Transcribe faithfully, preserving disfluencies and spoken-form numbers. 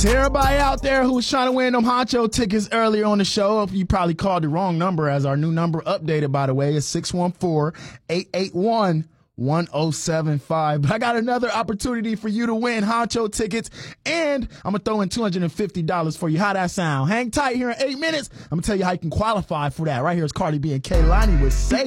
To everybody out there who was trying to win them Honcho tickets earlier on the show, you probably called the wrong number, as our new number updated, by the way, is six one four, eight eight one, one oh seven five. But I got another opportunity for you to win Honcho tickets, and I'm going to throw in two hundred fifty dollars for you. How that sound? Hang tight here in eight minutes. I'm going to tell you how you can qualify for that. Right here is Cardi B and Kehlani with Say.